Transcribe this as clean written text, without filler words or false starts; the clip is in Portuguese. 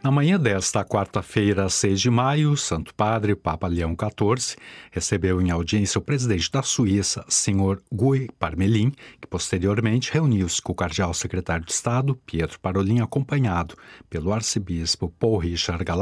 Na manhã desta quarta-feira, 6 de maio, o Santo Padre, Papa Leão XIV, recebeu em audiência o presidente da Suíça, Sr. Guy Parmelin, que posteriormente reuniu-se com o cardeal secretário de Estado, Pietro Parolin, acompanhado pelo arcebispo Paul Richard